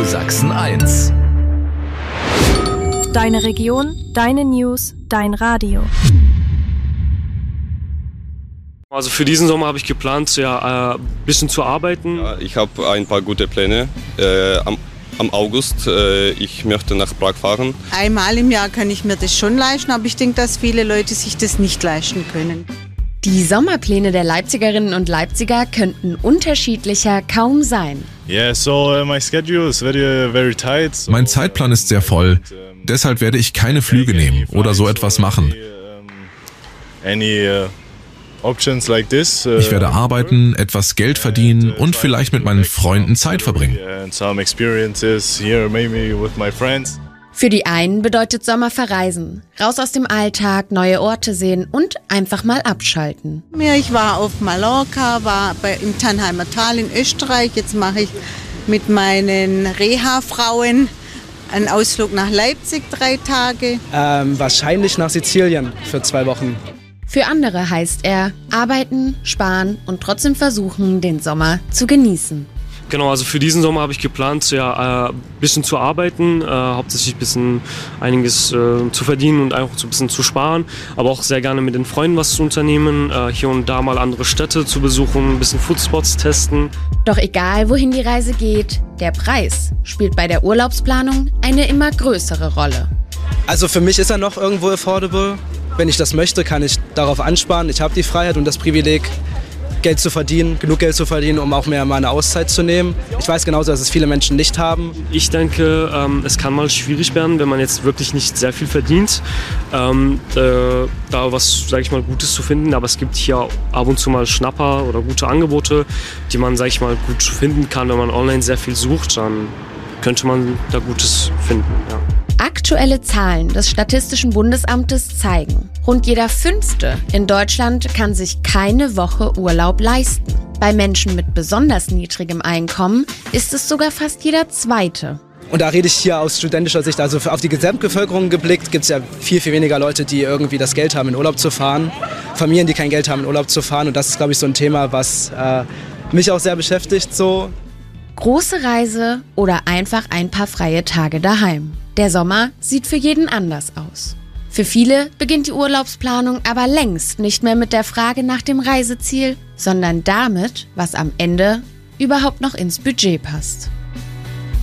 Sachsen 1. Deine Region, deine News, dein Radio. Also für diesen Sommer habe ich geplant, ein bisschen zu arbeiten. Ja, ich habe ein paar gute Pläne. Am August, ich möchte nach Prag fahren. Einmal im Jahr kann ich mir das schon leisten, aber ich denke, dass viele Leute sich das nicht leisten können. Die Sommerpläne der Leipzigerinnen und Leipziger könnten unterschiedlicher kaum sein. Yeah, so my schedule is very tight. Mein Zeitplan ist sehr voll. Deshalb werde ich keine Flüge nehmen oder so etwas machen. Ich werde arbeiten, etwas Geld verdienen und vielleicht mit meinen Freunden Zeit verbringen. Für die einen bedeutet Sommer verreisen, raus aus dem Alltag, neue Orte sehen und einfach mal abschalten. Ich war auf Mallorca, war im Tannheimer Tal in Österreich. Jetzt mache ich mit meinen Reha-Frauen einen Ausflug nach Leipzig 3 Tage. Wahrscheinlich nach Sizilien für 2 Wochen. Für andere heißt er arbeiten, sparen und trotzdem versuchen, den Sommer zu genießen. Genau, also für diesen Sommer habe ich geplant, ein bisschen zu arbeiten, hauptsächlich einiges zu verdienen und einfach so ein bisschen zu sparen, aber auch sehr gerne mit den Freunden was zu unternehmen, hier und da mal andere Städte zu besuchen, ein bisschen Foodspots testen. Doch egal, wohin die Reise geht, der Preis spielt bei der Urlaubsplanung eine immer größere Rolle. Also für mich ist er noch irgendwo affordable. Wenn ich das möchte, kann ich darauf ansparen. Ich habe die Freiheit und das Privileg, Geld zu verdienen, genug Geld zu verdienen, um auch mehr mal eine Auszeit zu nehmen. Ich weiß genauso, dass es viele Menschen nicht haben. Ich denke, es kann mal schwierig werden, wenn man jetzt wirklich nicht sehr viel verdient, da was, sage ich mal, Gutes zu finden. Aber es gibt hier ab und zu mal Schnapper oder gute Angebote, die man, sage ich mal, gut finden kann. Wenn man online sehr viel sucht, dann könnte man da Gutes finden, ja. Aktuelle Zahlen des Statistischen Bundesamtes zeigen, rund jeder 5. in Deutschland kann sich keine Woche Urlaub leisten. Bei Menschen mit besonders niedrigem Einkommen ist es sogar fast jeder 2. Und da rede ich hier aus studentischer Sicht, also auf die Gesamtbevölkerung geblickt, gibt es ja viel, viel weniger Leute, die irgendwie das Geld haben, in Urlaub zu fahren. Familien, die kein Geld haben, in Urlaub zu fahren. Und das ist, glaube ich, so ein Thema, was mich auch sehr beschäftigt. So. Große Reise oder einfach ein paar freie Tage daheim. Der Sommer sieht für jeden anders aus. Für viele beginnt die Urlaubsplanung aber längst nicht mehr mit der Frage nach dem Reiseziel, sondern damit, was am Ende überhaupt noch ins Budget passt.